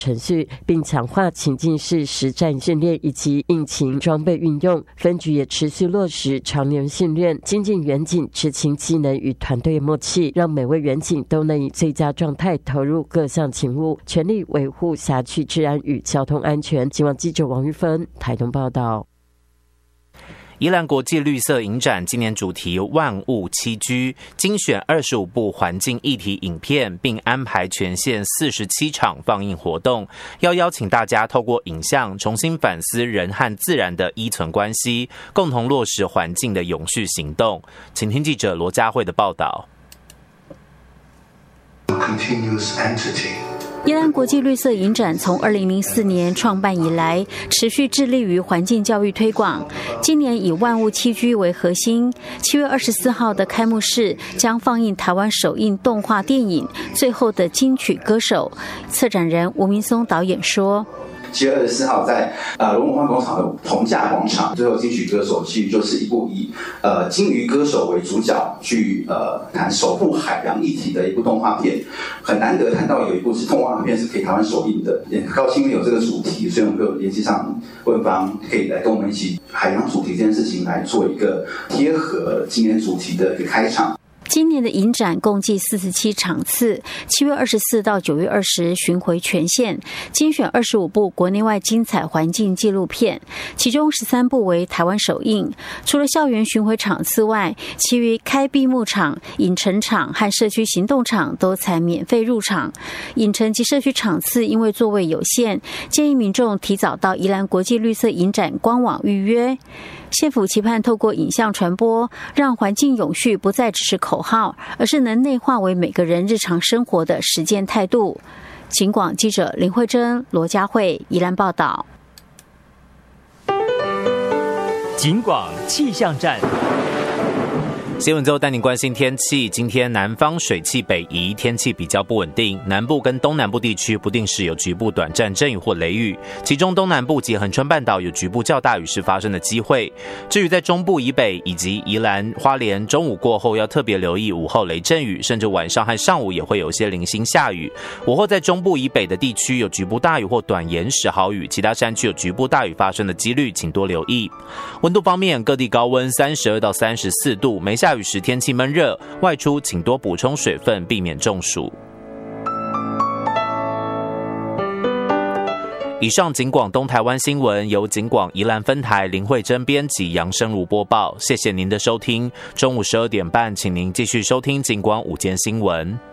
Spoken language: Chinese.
程序，并强化情境式实战训练以及引擎装备运用。分局也持续落实常年训练，精进员警执勤技能与团队默契，让每位员警都能以最佳状态投入各项勤务，全力维护辖区治安与交通安全。警网记者王玉芬台东报道。 宜兰国际绿色影展今年主题万物栖居，精选25部环境议题影片，并安排全县47场放映活动，要邀请大家透过影像重新反思人和自然的依存关系，共同落实环境的永续行动。请听记者罗佳慧的报道。 宜兰国际绿色影展从2004年创办以来，持续致力于环境教育推广。今年以万物栖居为核心，7月24号的开幕式将放映台湾首映动画电影《最后的金曲歌手》。策展人吴明松导演说 7月24号在龙文化工厂的同价广场，最后金曲歌手其实就是一部以鲸鱼歌手为主角去谈守护海洋议题的一部动画片。很难得看到有一部是动画片是可以台湾首映的，也很高兴有这个主题，所以我们就联系上问方，可以来跟我们一起海洋主题这件事情来做一个贴合今年主题的一个开场。 今年的影展共计47场次，7月24到9月20巡回全县，精选25部国内外精彩环境纪录片，其中13部为台湾首映。除了校园巡回场次外，其余开闭幕场、影城场和社区行动场都采免费入场。影城及社区场次因为座位有限，建议民众提早到宜兰国际绿色影展官网预约。县府期盼透过影像传播，让环境永续不再只是口号，而是能内化为每个人日常生活的实践态度。警广记者林慧珍、罗佳慧宜兰报道。 警广气象站。 新闻之后带您关心天气。今天南方水汽北移，天气比较不稳定，南部跟东南部地区不定时有局部短暂阵雨或雷雨，其中东南部及恒春半岛有局部较大雨势发生的机会。至于在中部以北以及宜兰、花莲，中午过后要特别留意午后雷阵雨，甚至晚上和上午也会有些零星下雨。午后在中部以北的地区有局部大雨或短延时豪雨，其他山区有局部大雨发生的几率，请多留意。温度方面，各地高温32到34度，没下雨时天气闷热，外出请多补充水分，避免中暑。以上警广东台湾新闻由警广宜兰分台林慧珍编辑，杨生如播报。谢谢您的收听。中午12点半，请您继续收听警广午间新闻。